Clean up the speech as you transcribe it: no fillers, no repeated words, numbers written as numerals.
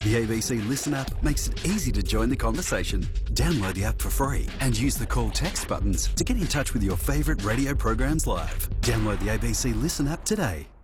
The ABC Listen app makes it easy to join the conversation. Download the app for free and use the call text buttons to get in touch with your favourite radio programs live. Download the ABC Listen app today.